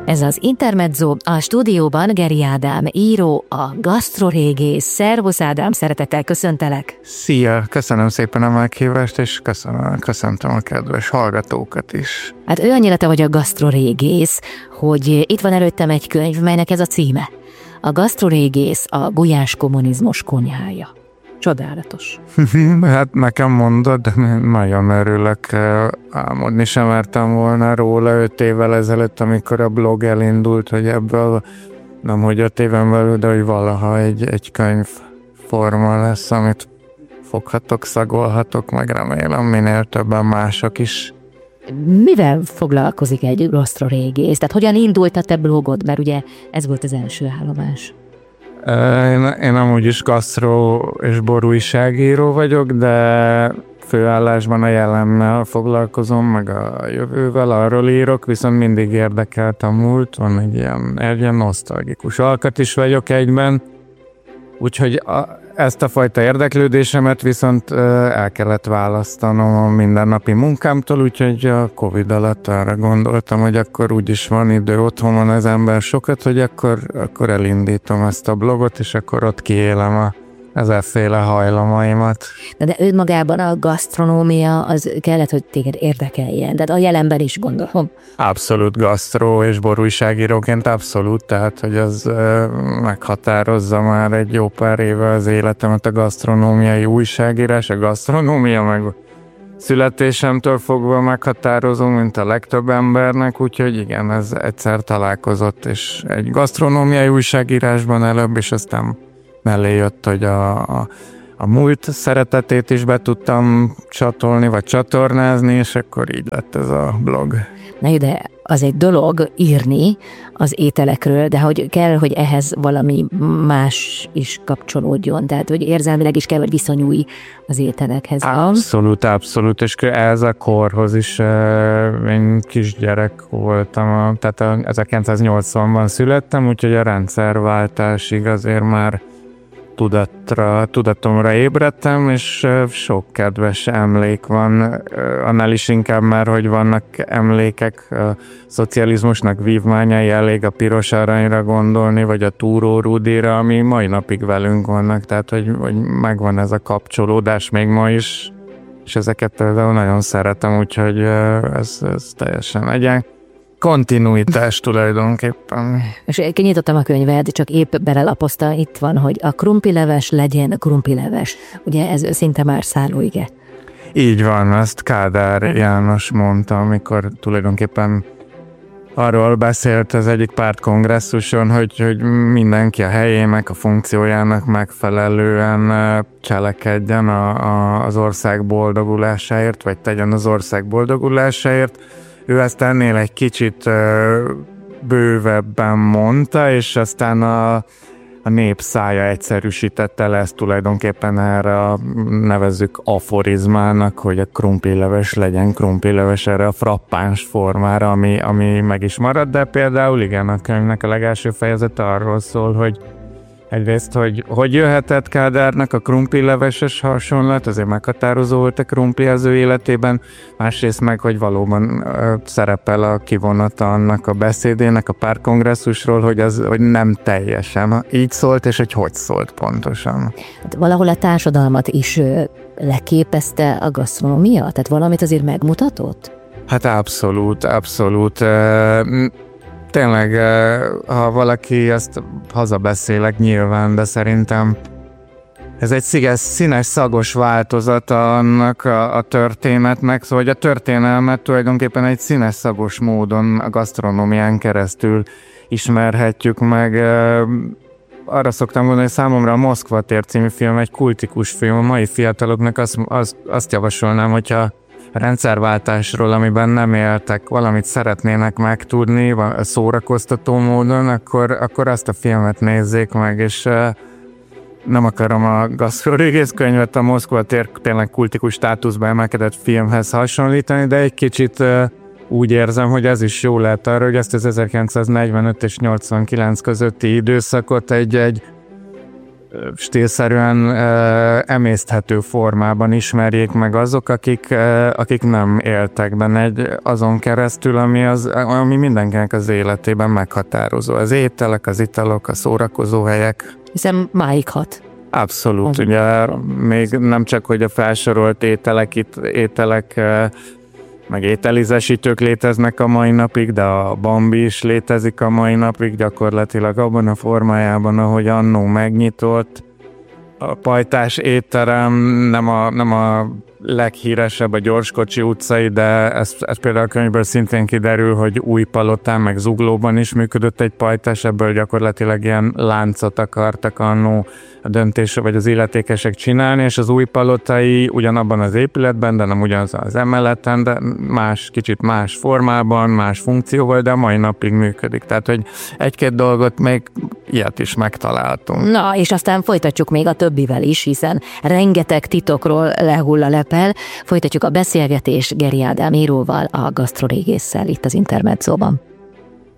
Ez az Intermezzo, a stúdióban Geri Ádám író, a gasztrorégész. Szervusz Ádám, szeretettel köszöntelek! Szia! Köszönöm szépen a meghívást, és köszöntöm a kedves hallgatókat is. Hát ő annyira te vagy a gasztrorégész, hogy itt van előttem egy könyv, melynek ez a címe. A gasztrorégész, a gulyás kommunizmus konyhája. Csodálatos. Hát nekem mondod, de nagyon örülök. Álmodni sem mertem volna róla 5 évvel ezelőtt, amikor a blog elindult, hogy ebből nem hogy 5 éven belül, de hogy valaha egy könyvforma lesz, amit foghatok, szagolhatok, meg remélem minél többen mások is. Mivel foglalkozik egy gasztrorégész? Tehát hogyan indult a te blogod? Mert ugye ez volt az első állomás. Én amúgy is gasztró és bor újságíró vagyok, de főállásban a jelennel foglalkozom, meg a jövővel, arról írok, viszont mindig érdekelt a múlt, van egy ilyen nosztalgikus alkat is vagyok egyben, úgyhogy ezt a fajta érdeklődésemet viszont el kellett választanom a mindennapi munkámtól, úgyhogy a Covid alatt arra gondoltam, hogy akkor úgyis van idő, otthon van az ember sokat, hogy akkor elindítom ezt a blogot, és akkor ott kiélem ezerféle hajlamaimat. De önmagában a gasztronómia az kellett, hogy téged érdekeljen, de a jelenben is gondolom. Abszolút gasztró és borújságíróként abszolút, tehát hogy az meghatározza már egy jó pár éve az életemet, a gasztronómiai újságírás, a gasztronómia meg születésemtől fogva meghatározó, mint a legtöbb embernek, úgyhogy igen, ez egyszer találkozott, és egy gasztronómiai újságírásban előbb, és aztán mellé jött, hogy a múlt szeretetét is be tudtam csatolni, vagy csatornázni, és akkor így lett ez a blog. Na de az egy dolog írni az ételekről, de hogy kell, hogy ehhez valami más is kapcsolódjon, tehát hogy érzelmileg is kell, hogy viszonyulj az ételekhez. Abszolút, és ez a korhoz is én kisgyerek voltam, tehát 1980-ban születtem, úgyhogy a rendszerváltásig azért már tudatomra ébredtem, és sok kedves emlék van, annál is inkább már, hogy vannak emlékek, a szocializmusnak vívmányai, elég a piros aranyra gondolni, vagy a Túró Rudira, ami mai napig velünk vannak, tehát hogy megvan ez a kapcsolódás még ma is, és ezeket például nagyon szeretem, úgyhogy ez teljesen egyen. Kontinuitás tulajdonképpen. És kinyitottam a könyvet, csak épp belelapozta, itt van, hogy a krumplileves legyen krumplileves. Ugye ez szinte már szállóige. Így van, ezt Kádár János mondta, amikor tulajdonképpen arról beszélt az egyik pártkongresszuson, hogy mindenki a helyének, a funkciójának megfelelően cselekedjen az ország boldogulásáért, vagy tegyen az ország boldogulásáért. Ő ezt ennél egy kicsit bővebben mondta, és aztán a nép szája egyszerűsítette le ezt tulajdonképpen erre nevezzük aforizmának, hogy a krumplileves legyen krumplileves erre a frappáns formára, ami meg is marad, de például igen, a könyvnek a legelső fejezete arról szól, hogy egyrészt, hogy jöhetett Kádárnak a krumplileveses hasonlat, azért meghatározó volt a krumpli az ő életében, másrészt meg, hogy valóban szerepel a kivonata annak a beszédének a pártkongresszusról, hogy nem teljesen így szólt, és hogy szólt pontosan. Hát valahol a társadalmat is leképezte a gasztronómia? Tehát valamit azért megmutatott? Hát abszolút. Tényleg, ha valaki, ezt hazabeszélek nyilván, de szerintem ez egy színes, szagos változata annak a történetnek, szóval a történelmet tulajdonképpen egy színes, szagos módon a gasztronómián keresztül ismerhetjük meg. Arra szoktam gondolni, hogy számomra a Moszkva tér című film egy kultikus film, a mai fiataloknak azt javasolnám, hogyha a rendszerváltásról, amiben nem éltek, valamit szeretnének megtudni szórakoztató módon, akkor azt a filmet nézzék meg, és nem akarom a gasztrorégész könyvet a Moszkva tér tényleg kultikus státuszba emelkedett filmhez hasonlítani, de egy kicsit úgy érzem, hogy ez is jó lehet arra, hogy ezt az 1945 és 89 közötti időszakot egy stílszerűen emészthető formában ismerjék meg azok, akik nem éltek benne azon keresztül, ami mindenkinek az életében meghatározó. Az ételek, az italok, a szórakozóhelyek. Hiszen máig hat. Abszolút, ugye még nem csak, hogy a felsorolt ételek meg ételízesítők léteznek a mai napig, de a Bambi is létezik a mai napig, gyakorlatilag abban a formájában, ahogy annó megnyitott. A pajtás étterem nem a leghíresebb a Gyorskocsi utcai, de ez például a könyvből szintén kiderül, hogy Újpalotán meg Zuglóban is működött egy pajtás, ebből gyakorlatilag ilyen láncot akartak annó a döntésre vagy az illetékesek csinálni, és az Újpalotai ugyanabban az épületben, de nem ugyanaz az emeleten, de kicsit más formában, más funkcióval, de a mai napig működik. Tehát, hogy egy-két dolgot még ilyet is megtaláltunk. Na, és aztán folytatjuk még a többivel is, hiszen rengeteg titokról lehull a lepel. Folytatjuk a beszélgetést Geri Ádám íróval, a gasztrorégésszel itt az Intermedzóban.